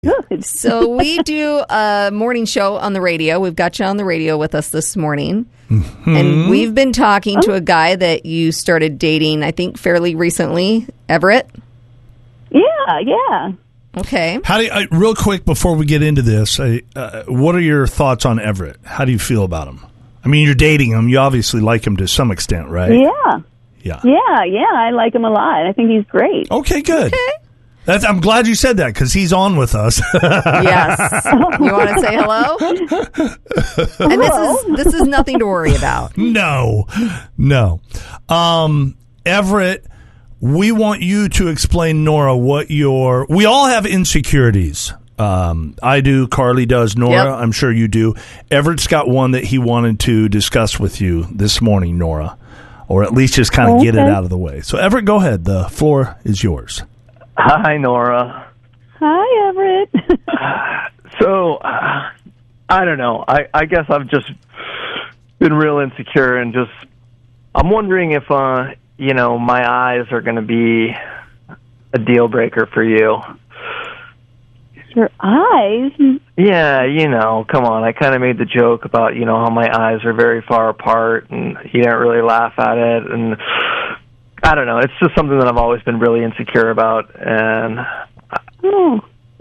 Good. So we do a morning show on the radio. We've got you on the radio with us this morning. Mm-hmm. And we've been talking to a guy that you started dating, I think, fairly recently. Everett? Yeah. Okay. How do you, real quick before we get into this, what are your thoughts on Everett? How do you feel about him? I mean, you're dating him. You obviously like him to some extent, right? Yeah. I like him a lot. I think he's great. Okay, good. Okay. I'm glad you said that because he's on with us. Yes. You want to say hello? And this is nothing to worry about. No. Everett, we want you to explain, Nora, we all have insecurities. I do. Carly does. Nora, yep. I'm sure you do. Everett's got one that he wanted to discuss with you this morning, Nora, or at least just kind of get it out of the way. So, Everett, go ahead. The floor is yours. Hi, Nora. Hi, Everett. So, I don't know. I guess I've just been real insecure and I'm wondering if, my eyes are going to be a deal breaker for you. Your eyes? Yeah, come on. I kind of made the joke about, how my eyes are very far apart and you didn't really laugh at it. And I don't know. It's just something that I've always been really insecure about. And No.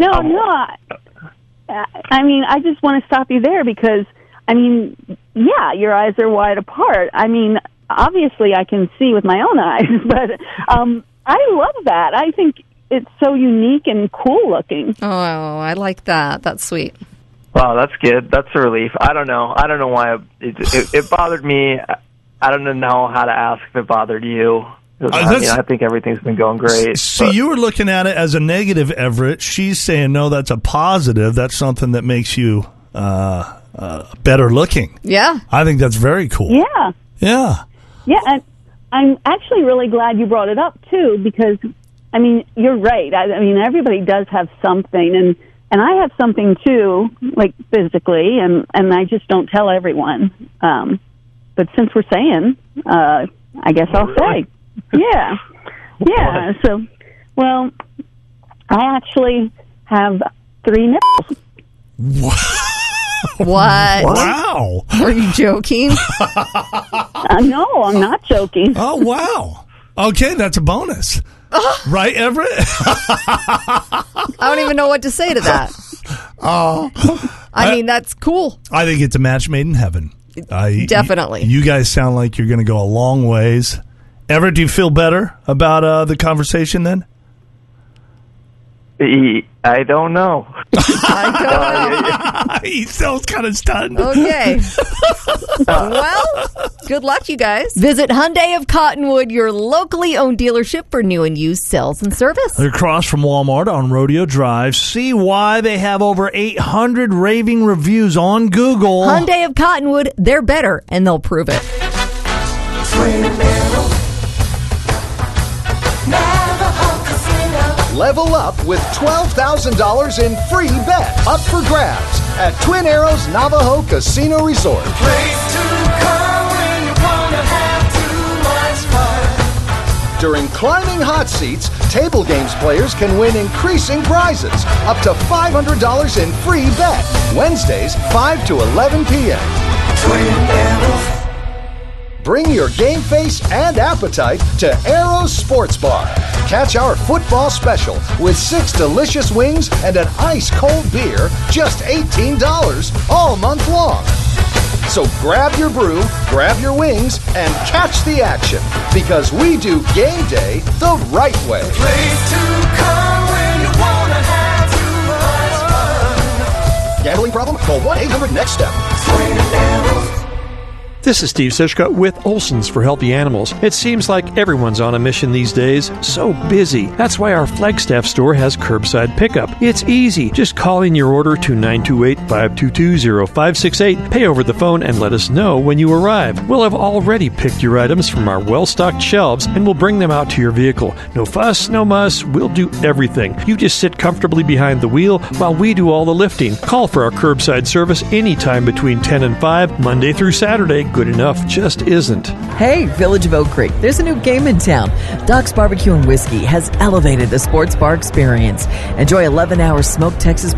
I mean, I just want to stop you there because, your eyes are wide apart. I mean, obviously I can see with my own eyes, but I love that. I think it's so unique and cool looking. Oh, I like that. That's sweet. Wow, that's good. That's a relief. I don't know why it bothered me. I don't know how to ask if it bothered you. I think everything's been going great. See, you were looking at it as a negative, Everett. She's saying, no, that's a positive. That's something that makes you better looking. Yeah. I think that's very cool. Yeah. Yeah. Yeah, and I'm actually really glad you brought it up, too, because, you're right. Everybody does have something, and I have something, too, like physically, and I just don't tell everyone. But since we're saying, I guess I'll say. Yeah. So, well, I actually have 3 nipples. What? Wow. Are you joking? No, I'm not joking. Oh, wow. Okay, that's a bonus. Right, Everett? I don't even know what to say to that. That's cool. I think it's a match made in heaven. Definitely. You guys sound like you're going to go a long ways. Everett, do you feel better about the conversation then? I don't know. He sounds kind of stunned. Okay. Well, good luck, you guys. Visit Hyundai of Cottonwood, your locally owned dealership for new and used sales and service. They're across from Walmart on Rodeo Drive. See why they have over 800 raving reviews on Google. Hyundai of Cottonwood, they're better, and they'll prove it. Level up with $12,000 in free bet up for grabs at Twin Arrows Navajo Casino Resort. Place to come when you wanna have too much fun. During climbing hot seats, table games players can win increasing prizes, up to $500 in free bet. Wednesdays, 5 to 11 p.m. Twin Arrows. Bring your game face and appetite to Arrows Sports Bar. Catch our football special with 6 delicious wings and an ice-cold beer, just $18 all month long. So grab your brew, grab your wings, and catch the action, because we do game day the right way. Place to come when you wanna have too much fun. Gambling problem? Call 1-800-NEXT-STEP. Twin Arrows. This is Steve Sischka with Olson's for Healthy Animals. It seems like everyone's on a mission these days. So busy. That's why our Flagstaff store has curbside pickup. It's easy. Just call in your order to 928-522-0568. Pay over the phone and let us know when you arrive. We'll have already picked your items from our well-stocked shelves and we'll bring them out to your vehicle. No fuss, no muss. We'll do everything. You just sit comfortably behind the wheel while we do all the lifting. Call for our curbside service anytime between 10 and 5, Monday through Saturday. good enough just isn't. Hey, Village of Oak Creek, there's a new game in town. Doc's Barbecue and Whiskey has elevated the sports bar experience. Enjoy 11-hour smoked Texas